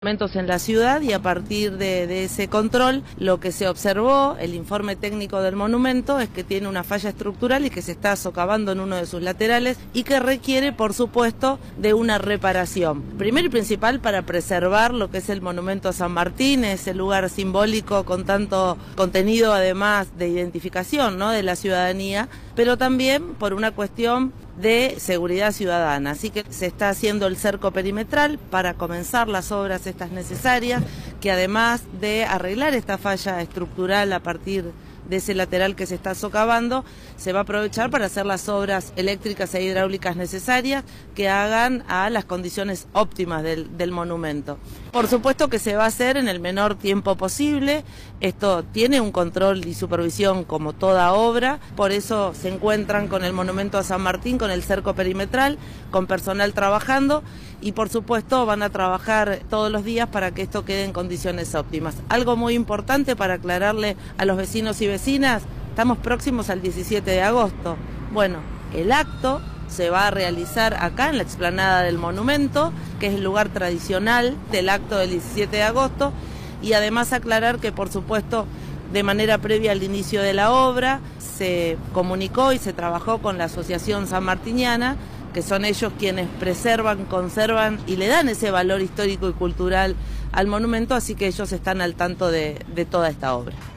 En la ciudad, y a partir de ese control lo que se observó, el informe técnico del monumento, es que tiene una falla estructural y que se está socavando en uno de sus laterales y que requiere, por supuesto, de una reparación. Primero y principal, para preservar lo que es el monumento a San Martín, ese lugar simbólico con tanto contenido, además de identificación, ¿no?, de la ciudadanía, pero también por una cuestión de seguridad ciudadana. Así que se está haciendo el cerco perimetral para comenzar las obras estas necesarias, que además de arreglar esta falla estructural a partir de ese lateral que se está socavando, se va a aprovechar para hacer las obras eléctricas e hidráulicas necesarias que hagan a las condiciones óptimas del monumento. Por supuesto que se va a hacer en el menor tiempo posible. Esto tiene un control y supervisión como toda obra, por eso se encuentran con el monumento a San Martín, con el cerco perimetral, con personal trabajando, y por supuesto van a trabajar todos los días para que esto quede en condiciones óptimas. Algo muy importante para aclararle a los vecinos y vecinas: estamos próximos al 17 de agosto. Bueno, el acto se va a realizar acá en la explanada del monumento, que es el lugar tradicional del acto del 17 de agosto, y además aclarar que, por supuesto, de manera previa al inicio de la obra, se comunicó y se trabajó con la Asociación Sanmartiniana, que son ellos quienes preservan, conservan y le dan ese valor histórico y cultural al monumento, así que ellos están al tanto de toda esta obra.